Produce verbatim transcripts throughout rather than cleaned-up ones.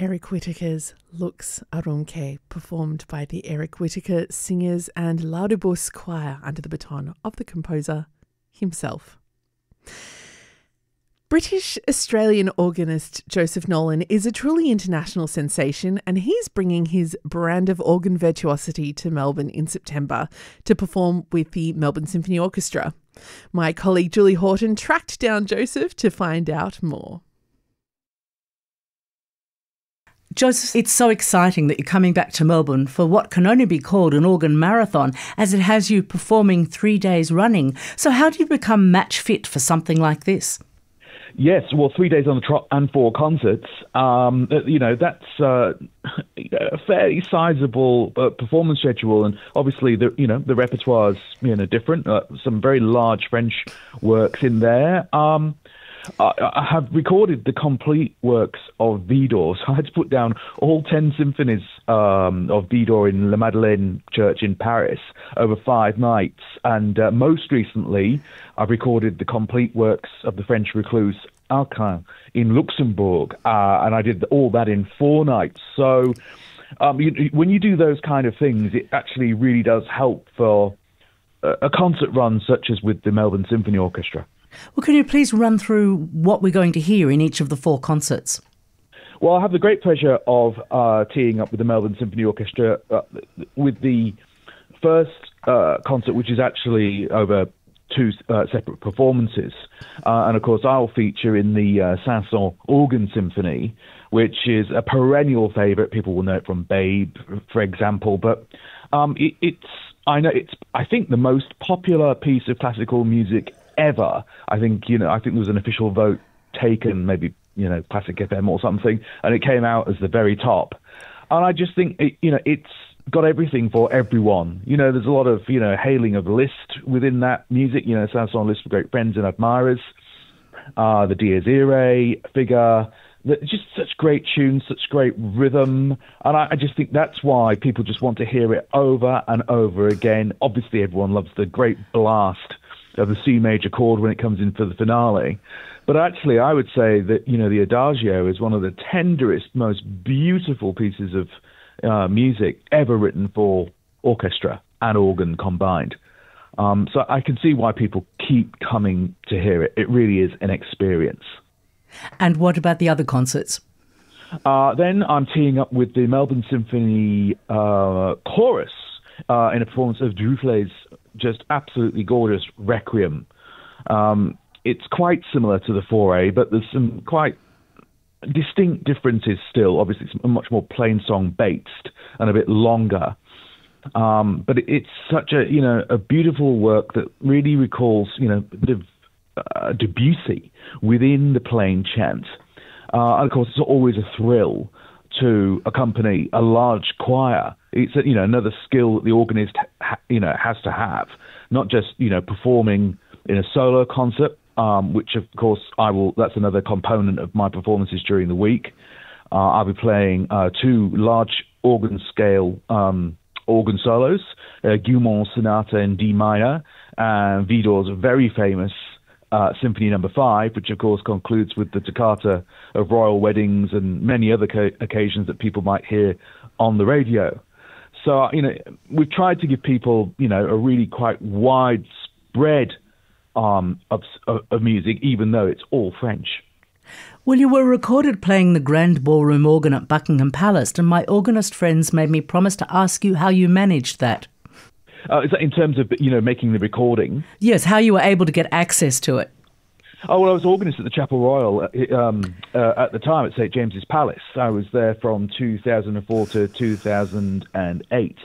Eric Whittaker's Lux Arunke, performed by the Eric Whittaker Singers and Laudibus Choir under the baton of the composer himself. British-Australian organist Joseph Nolan is a truly international sensation, and he's bringing his brand of organ virtuosity to Melbourne in September to perform with the Melbourne Symphony Orchestra. My colleague Julie Horton tracked down Joseph to find out more. Joseph, it's so exciting that you're coming back to Melbourne for what can only be called an organ marathon, as it has you performing three days running. So how do you become match fit for something like this? Yes, well, three days on the trot and four concerts. Um, you know, that's uh, a fairly sizable uh, performance schedule, and obviously, the you know the repertoire's you know different. Uh, some very large French works in there. Um, I, I have recorded the complete works of Widor, so I had to put down all ten symphonies um, of Widor in La Madeleine Church in Paris over five nights. And uh, most recently, I've recorded the complete works of the French recluse Alcuin in Luxembourg, uh, and I did all that in four nights. So um, you, when you do those kind of things, it actually really does help for a, a concert run such as with the Melbourne Symphony Orchestra. Well, can you please run through what we're going to hear in each of the four concerts? Well, I have the great pleasure of uh, teeing up with the Melbourne Symphony Orchestra uh, with the first uh, concert, which is actually over two uh, separate performances. Uh, and, of course, I'll feature in the uh, Saint-Saëns Organ Symphony, which is a perennial favourite. People will know it from Babe, for example. But um, it, it's, I know, it's, I think, the most popular piece of classical music ever. I think, you know, I think there was an official vote taken, maybe, you know, Classic F M or something, and it came out as the very top. And I just think, it, you know, it's got everything for everyone. You know, there's a lot of, you know, hailing of Liszt within that music, you know, Saint-Saëns Liszt for great friends and admirers, uh, the Dies Irae figure, the, just such great tunes, such great rhythm. And I, I just think that's why people just want to hear it over and over again. Obviously, everyone loves the great blast of the C major chord when it comes in for the finale. But actually, I would say that, you know, the Adagio is one of the tenderest, most beautiful pieces of uh, music ever written for orchestra and organ combined. Um, so I can see why people keep coming to hear it. It really is an experience. And what about the other concerts? Uh, then I'm teeing up with the Melbourne Symphony uh, Chorus uh, in a performance of Dufay's just absolutely gorgeous Requiem. Um, it's quite similar to the four A, but there's some quite distinct differences still. Obviously, it's much more plain song based and a bit longer. Um, but it, it's such a, you know, a beautiful work that really recalls, you know, the, uh, Debussy within the plain chant. Uh, and of course, it's always a thrill to accompany a large choir. It's, you know, another skill that the organist, ha, you know, has to have, not just, you know, performing in a solo concert, um, which of course I will, that's another component of my performances during the week. Uh, I'll be playing uh, two large organ scale um, organ solos, uh, Guilmant's Sonata in D minor, and Widor's very famous Uh, Symphony Number Five, which of course concludes with the toccata of royal weddings and many other co- occasions that people might hear on the radio. So, you know, we've tried to give people, you know, a really quite widespread um, of, of, of music, even though it's all French. Well, you were recorded playing the Grand Ballroom organ at Buckingham Palace, and my organist friends made me promise to ask you how you managed that. Uh, is that in terms of, you know, making the recording? Yes, how you were able to get access to it. Oh, well, I was organist at the Chapel Royal um, uh, at the time at Saint James's Palace. I was there from two thousand four to two thousand eight.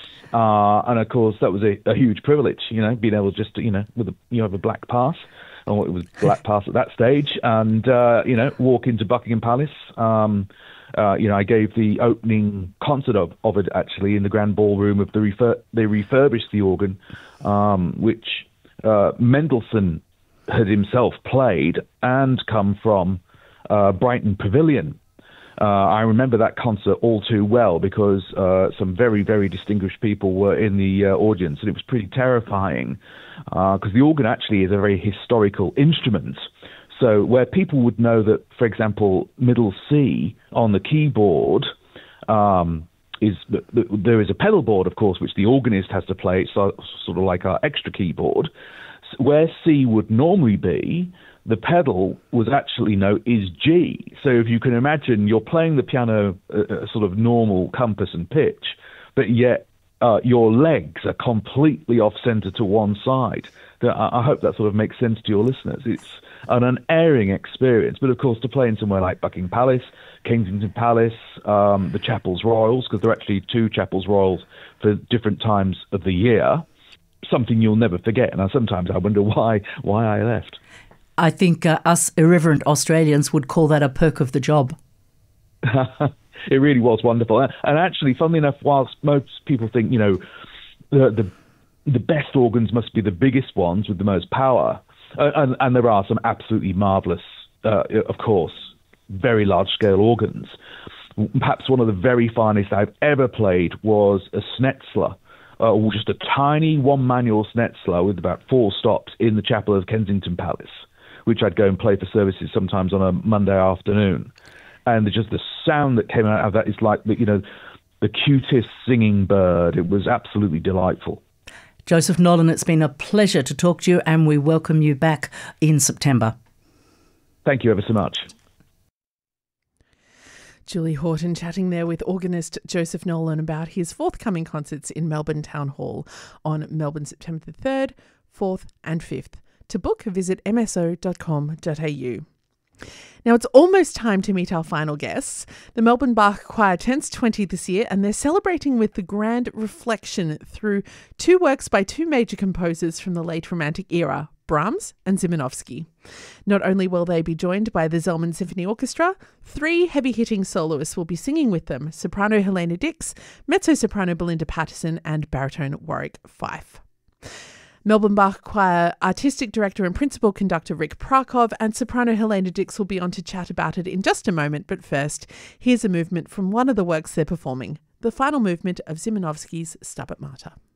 Uh, and, of course, that was a, a huge privilege, you know, being able just to, you know, with a, you have a black pass, or it was black pass at that stage, and, uh, you know, walk into Buckingham Palace. Um Uh, you know, I gave the opening concert of, of it, actually, in the Grand Ballroom of the refur- they refurbished the organ, um, which uh, Mendelssohn had himself played and come from uh, Brighton Pavilion. Uh, I remember that concert all too well because uh, some very, very distinguished people were in the uh, audience, and it was pretty terrifying because uh, the organ actually is a very historical instrument. So where people would know that, for example, middle C on the keyboard um, is there is a pedal board, of course, which the organist has to play. It's sort of like our extra keyboard. Where C would normally be, the pedal was actually no is G. So if you can imagine, you're playing the piano a, a sort of normal compass and pitch, but yet uh, your legs are completely off center to one side. I, I hope that sort of makes sense to your listeners. It's an unerring experience, but of course to play in somewhere like Buckingham Palace, Kensington Palace, um, the Chapels Royals, because there are actually two Chapels Royals for different times of the year, something you'll never forget. And I, sometimes I wonder why why I left. I think uh, us irreverent Australians would call that a perk of the job. It really was wonderful. And actually, funnily enough, whilst most people think, you know, the the, the best organs must be the biggest ones with the most power, uh, and, and there are some absolutely marvellous, uh, of course, very large-scale organs. Perhaps one of the very finest I've ever played was a Schnetzler, uh, just a tiny one-manual Schnetzler with about four stops in the chapel of Kensington Palace, which I'd go and play for services sometimes on a Monday afternoon. And just the sound that came out of that is like, the, you know, the cutest singing bird. It was absolutely delightful. Joseph Nolan, it's been a pleasure to talk to you, and we welcome you back in September. Thank you ever so much. Julie Horton chatting there with organist Joseph Nolan about his forthcoming concerts in Melbourne Town Hall on Melbourne, September the third, fourth and fifth. To book, visit m s o dot com dot a u. Now, it's almost time to meet our final guests. The Melbourne Bach Choir turns twenty this year, and they're celebrating with the grand reflection through two works by two major composers from the late Romantic era, Brahms and Szymanowski. Not only will they be joined by the Zelman Symphony Orchestra, three heavy-hitting soloists will be singing with them: soprano Helena Dix, mezzo-soprano Belinda Patterson, and baritone Warwick Fife. Melbourne Bach Choir Artistic Director and Principal Conductor Rick Prakov and soprano Helena Dix will be on to chat about it in just a moment, but first, here's a movement from one of the works they're performing, the final movement of Szymanowski's Stabat Mater.